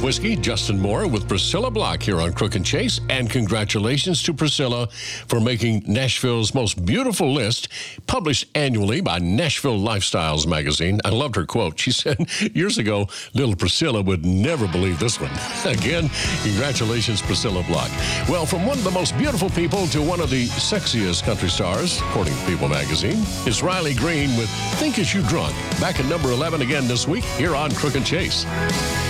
Whiskey, Justin Moore with Priscilla Block here on Crook and Chase. And congratulations to Priscilla for making Nashville's most beautiful list, published annually by Nashville Lifestyles magazine. I loved her quote. She said, years ago, little Priscilla would never believe this one. Again, congratulations, Priscilla Block. Well, from one of the most beautiful people to one of the sexiest country stars, according to People magazine, is Riley Green with Think Is You Drunk. Back at number 11 again this week here on Crook and Chase.